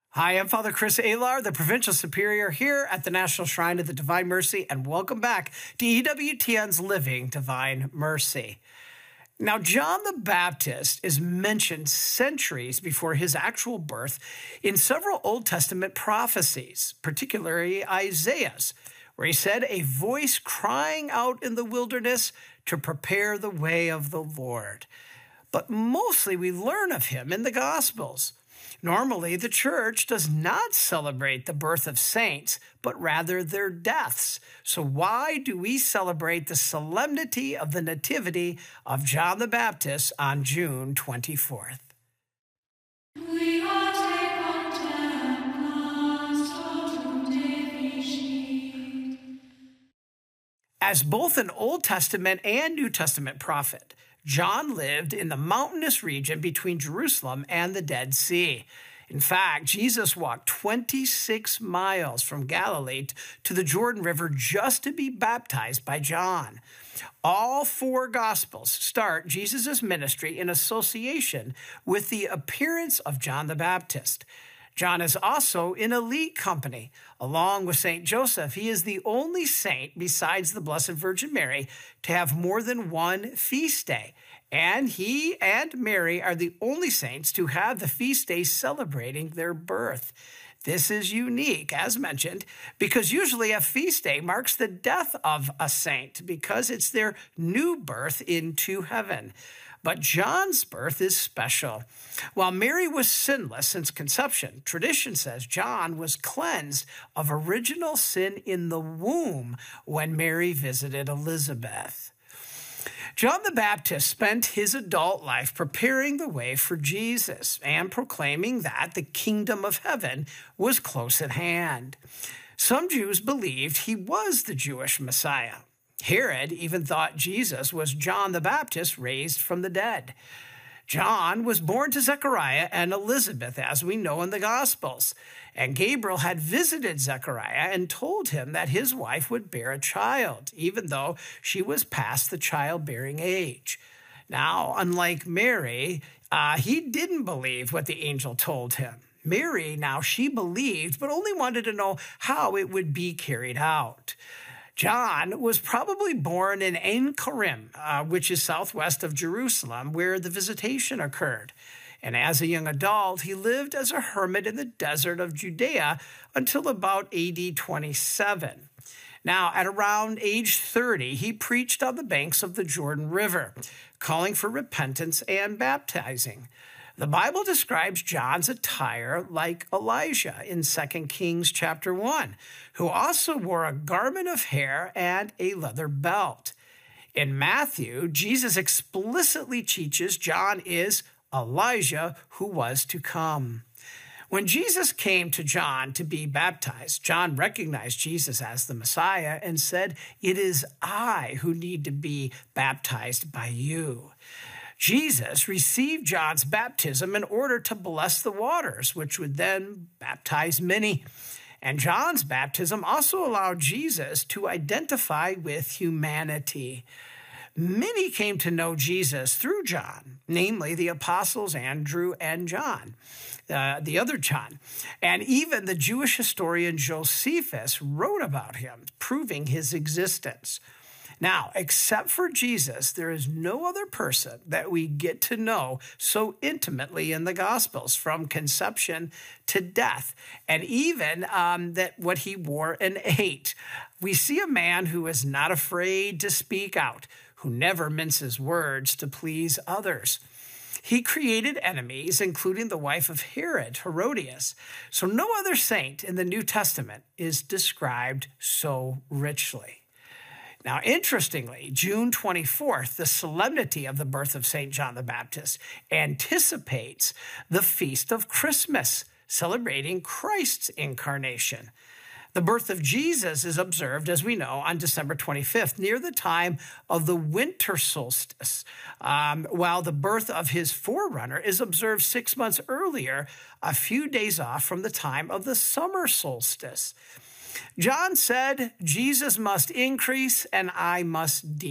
Hi, I'm Father Chris Alar, the Provincial Superior here at the National Shrine of the Divine Mercy, and welcome back to EWTN's Living Divine Mercy. Now, John the Baptist is mentioned centuries before his actual birth in several Old Testament prophecies, particularly Isaiah's, where he said, "A voice crying out in the wilderness to prepare the way of the Lord." But mostly we learn of him in the Gospels. Normally, the church does not celebrate the birth of saints, but rather their deaths. So why do we celebrate the solemnity of the Nativity of John the Baptist on June 24th? As both an Old Testament and New Testament prophet, John lived in the mountainous region between Jerusalem and the Dead Sea. In fact, Jesus walked 26 miles from Galilee to the Jordan River just to be baptized by John. All four Gospels start Jesus' ministry in association with the appearance of John the Baptist. John is also in elite company. Along with St. Joseph, he is the only saint besides the Blessed Virgin Mary to have more than one feast day. And he and Mary are the only saints to have the feast day celebrating their birth. This is unique, as mentioned, because usually a feast day marks the death of a saint because it's their new birth into heaven. But John's birth is special. While Mary was sinless since conception, tradition says John was cleansed of original sin in the womb when Mary visited Elizabeth. John the Baptist spent his adult life preparing the way for Jesus and proclaiming that the kingdom of heaven was close at hand. Some Jews believed he was the Jewish Messiah. Herod even thought Jesus was John the Baptist raised from the dead. John was born to Zechariah and Elizabeth, as we know in the Gospels, and Gabriel had visited Zechariah and told him that his wife would bear a child, even though she was past the childbearing age. Now, unlike Mary, he didn't believe what the angel told him. Mary, now, she believed, but only wanted to know how it would be carried out. John was probably born in Ein Karim, which is southwest of Jerusalem, where the visitation occurred. And as a young adult, he lived as a hermit in the desert of Judea until about AD 27. Now, at around age 30, he preached on the banks of the Jordan River, calling for repentance and baptizing. The Bible describes John's attire like Elijah in 2 Kings chapter 1, who also wore a garment of hair and a leather belt. In Matthew, Jesus explicitly teaches John is Elijah who was to come. When Jesus came to John to be baptized, John recognized Jesus as the Messiah and said, "It is I who need to be baptized by you." Jesus received John's baptism in order to bless the waters, which would then baptize many. And John's baptism also allowed Jesus to identify with humanity. Many came to know Jesus through John, namely the apostles Andrew and John, the other John. And even the Jewish historian Josephus wrote about him, proving his existence. Now, except for Jesus, there is no other person that we get to know so intimately in the Gospels, from conception to death, and even that what he wore and ate. We see a man who is not afraid to speak out, who never minces words to please others. He created enemies, including the wife of Herod, Herodias. So no other saint in the New Testament is described so richly. Now, interestingly, June 24th, the solemnity of the birth of St. John the Baptist, anticipates the feast of Christmas, celebrating Christ's incarnation. The birth of Jesus is observed, as we know, on December 25th, near the time of the winter solstice, while the birth of his forerunner is observed 6 months earlier, a few days off from the time of the summer solstice. John said, "Jesus must increase and I must decrease."